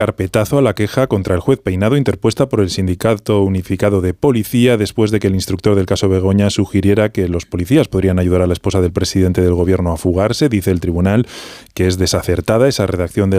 carpetazo a la queja contra el juez Peinado interpuesta por el Sindicato Unificado de Policía después de que el instructor del caso Begoña sugiriera que los policías podrían ayudar a la esposa del presidente del gobierno a fugarse. Dice el tribunal que es desacertada esa redacción de